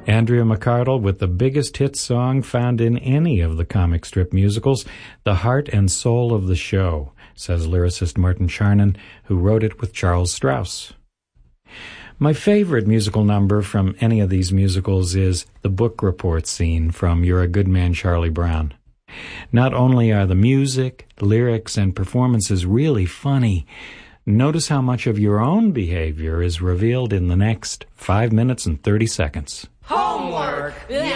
Andrea McArdle with the biggest hit song found in any of the comic strip musicals, the heart and soul of the show, says lyricist Martin Charnin, who wrote it with Charles Strauss. My favorite musical number from any of these musicals is the book report scene from You're a Good Man, Charlie Brown. Not only are the music, lyrics, and performances really funny, notice how much of your own behavior is revealed in the next 5 minutes and 30 seconds. Homework!